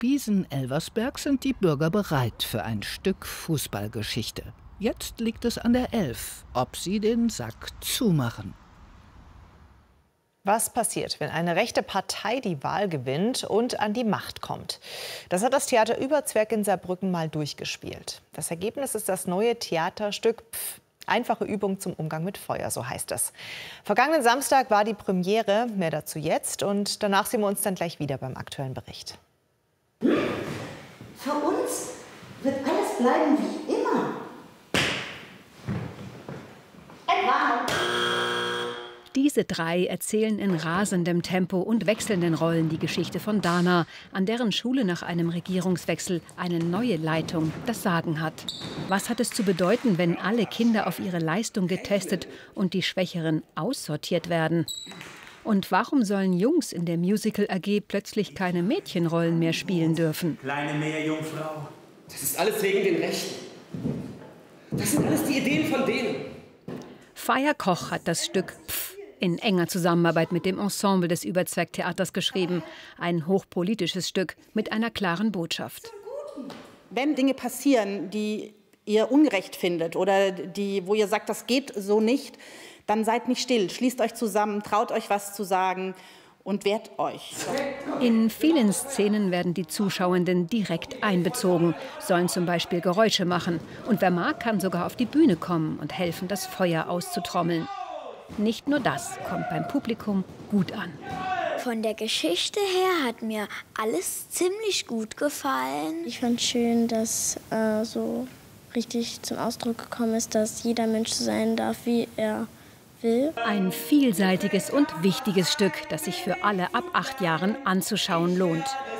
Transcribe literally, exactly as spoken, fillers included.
Biesen-Elversberg sind die Bürger bereit für ein Stück Fußballgeschichte. Jetzt liegt es an der Elf, ob sie den Sack zumachen. Was passiert, wenn eine rechte Partei die Wahl gewinnt und an die Macht kommt? Das hat das Theater Überzwerg in Saarbrücken mal durchgespielt. Das Ergebnis ist das neue Theaterstück Pff, einfache Übung zum Umgang mit Feuer, so heißt es. Vergangenen Samstag war die Premiere, mehr dazu jetzt. Und danach sehen wir uns dann gleich wieder beim aktuellen Bericht. Für uns wird alles bleiben wie immer. Entwarnung! Diese drei erzählen in rasendem Tempo und wechselnden Rollen die Geschichte von Dana, an deren Schule nach einem Regierungswechsel eine neue Leitung das Sagen hat. Was hat es zu bedeuten, wenn alle Kinder auf ihre Leistung getestet und die Schwächeren aussortiert werden? Und warum sollen Jungs in der Musical-A G plötzlich keine Mädchenrollen mehr spielen dürfen? Kleine Meerjungfrau. Das ist alles wegen den Rechten. Das sind alles die Ideen von denen. Faya Koch hat das Stück Pff in enger Zusammenarbeit mit dem Ensemble des Überzwerg-Theaters geschrieben. Ein hochpolitisches Stück mit einer klaren Botschaft. Wenn Dinge passieren, die ihr ungerecht findet oder die, wo ihr sagt, das geht so nicht, dann seid nicht still, schließt euch zusammen, traut euch was zu sagen und wehrt euch. In vielen Szenen werden die Zuschauenden direkt einbezogen, sollen zum Beispiel Geräusche machen. Und wer mag, kann sogar auf die Bühne kommen und helfen, das Feuer auszutrommeln. Nicht nur das kommt beim Publikum gut an. Von der Geschichte her hat mir alles ziemlich gut gefallen. Ich fand schön, dass äh, so richtig zum Ausdruck gekommen ist, dass jeder Mensch so sein darf, wie er will. Ein vielseitiges und wichtiges Stück, das sich für alle ab acht Jahren anzuschauen lohnt.